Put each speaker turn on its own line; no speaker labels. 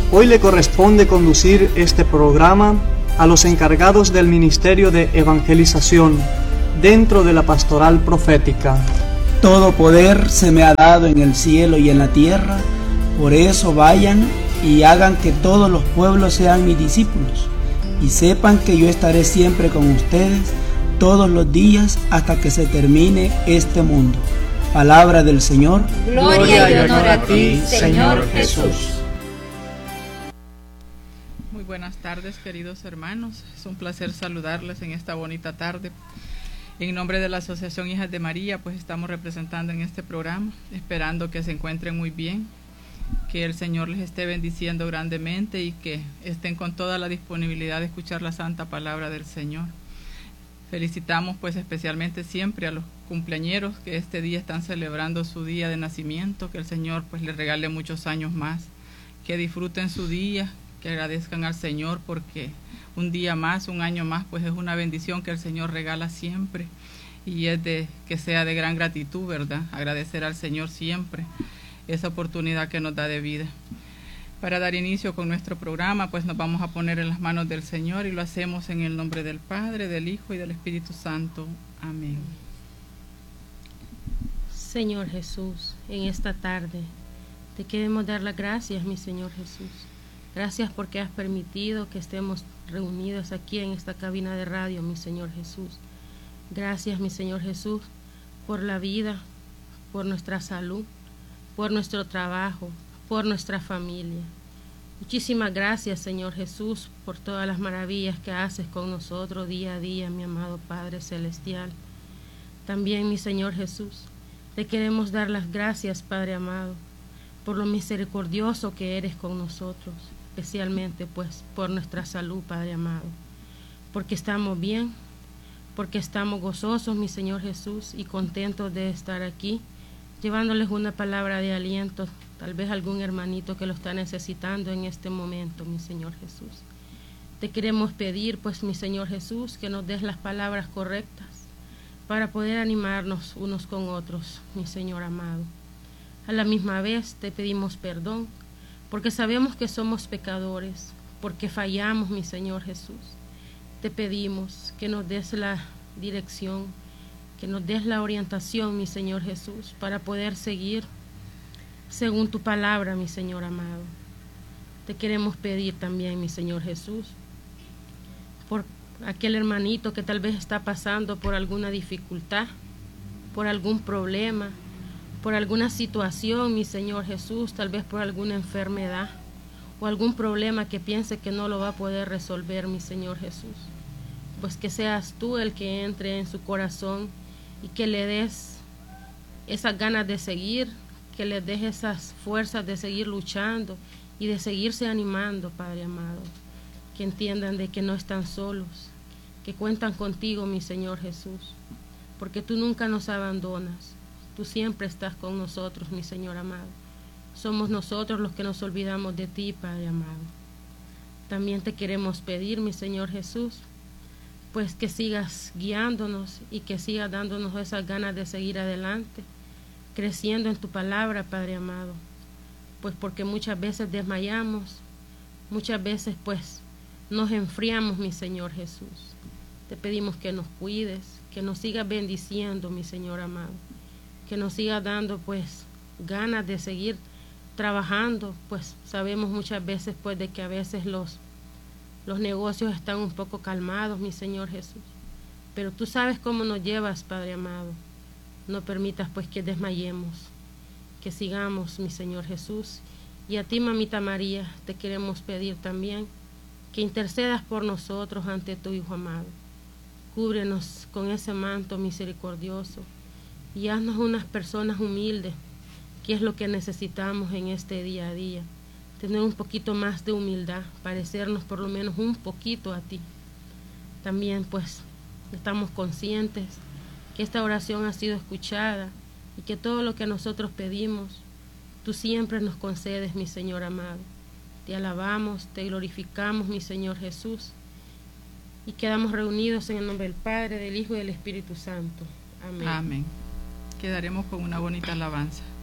Hoy le corresponde conducir este programa a los encargados del Ministerio de Evangelización dentro de la Pastoral Profética.
Todo poder se me ha dado en el cielo y en la tierra, por eso vayan y hagan que todos los pueblos sean mis discípulos, y sepan que yo estaré siempre con ustedes todos los días hasta que se termine este mundo. Palabra del Señor.
Gloria y honor a ti, Señor Jesús.
Muy buenas tardes, queridos hermanos. Es un placer saludarles en esta bonita tarde. En nombre de la Asociación Hijas de María, pues estamos representando en este programa, esperando que se encuentren muy bien, que el Señor les esté bendiciendo grandemente y que estén con toda la disponibilidad de escuchar la santa palabra del Señor. Felicitamos pues especialmente siempre a los cumpleañeros que este día están celebrando su día de nacimiento, que el Señor pues les regale muchos años más, que disfruten su día, que agradezcan al Señor porque un día más, un año más, pues es una bendición que el Señor regala siempre y es de que sea de gran gratitud, ¿verdad? Agradecer al Señor siempre esa oportunidad que nos da de vida. Para dar inicio con nuestro programa, pues nos vamos a poner en las manos del Señor y lo hacemos en el nombre del Padre, del Hijo y del Espíritu Santo. Amén.
Señor Jesús, en esta tarde te queremos dar las gracias, mi Señor Jesús. Gracias porque has permitido que estemos reunidos aquí en esta cabina de radio, mi Señor Jesús. Gracias, mi Señor Jesús, por la vida, por nuestra salud, por nuestro trabajo, por nuestra familia. Muchísimas gracias, Señor Jesús, por todas las maravillas que haces con nosotros día a día, mi amado Padre Celestial. También, mi Señor Jesús, te queremos dar las gracias, Padre amado, por lo misericordioso que eres con nosotros, especialmente pues por nuestra salud, Padre amado, porque estamos bien, porque estamos gozosos, mi Señor Jesús, y contentos de estar aquí, llevándoles una palabra de aliento, tal vez algún hermanito que lo está necesitando en este momento, mi Señor Jesús. Te queremos pedir, pues, mi Señor Jesús, que nos des las palabras correctas para poder animarnos unos con otros, mi Señor amado. A la misma vez te pedimos perdón, porque sabemos que somos pecadores, porque fallamos, mi Señor Jesús. Te pedimos que nos des la dirección, que nos des la orientación, mi Señor Jesús, para poder seguir según tu palabra, mi Señor amado. Te queremos pedir también, mi Señor Jesús, por aquel hermanito que tal vez está pasando por alguna dificultad, por algún problema, por alguna situación, mi Señor Jesús, tal vez por alguna enfermedad o algún problema que piense que no lo va a poder resolver, mi Señor Jesús. Pues que seas tú el que entre en su corazón y que le des esas ganas de seguir, que les des esas fuerzas de seguir luchando y de seguirse animando, Padre amado. Que entiendan de que no están solos, que cuentan contigo, mi Señor Jesús, porque tú nunca nos abandonas, tú siempre estás con nosotros, mi Señor amado. Somos nosotros los que nos olvidamos de ti, Padre amado. También te queremos pedir, mi Señor Jesús, pues que sigas guiándonos y que sigas dándonos esas ganas de seguir adelante, creciendo en tu palabra, Padre amado, pues porque muchas veces desmayamos, muchas veces pues nos enfriamos, mi Señor Jesús. Te pedimos que nos cuides, que nos sigas bendiciendo, mi Señor amado, que nos sigas dando pues ganas de seguir trabajando, pues sabemos muchas veces pues de que a veces los negocios están un poco calmados, mi Señor Jesús, pero tú sabes cómo nos llevas, Padre amado. No permitas pues que desmayemos, que sigamos, mi Señor Jesús. Y a ti, mamita María, te queremos pedir también que intercedas por nosotros ante tu Hijo amado. Cúbrenos con ese manto misericordioso y haznos unas personas humildes, que es lo que necesitamos en este día a día. Tener un poquito más de humildad, parecernos por lo menos un poquito a ti. También pues estamos conscientes que esta oración ha sido escuchada y que todo lo que nosotros pedimos, tú siempre nos concedes, mi Señor amado. Te alabamos, te glorificamos, mi Señor Jesús, y quedamos reunidos en el nombre del Padre, del Hijo y del Espíritu Santo. Amén.
Amén. Quedaremos con una bonita alabanza.